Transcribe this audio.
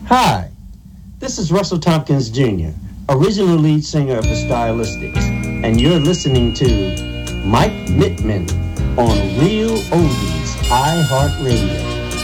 Hi, this is Russell Tompkins Jr., original lead singer of the Stylistics, and you're listening to Mike Mittman on Real Oldies iHeartRadio.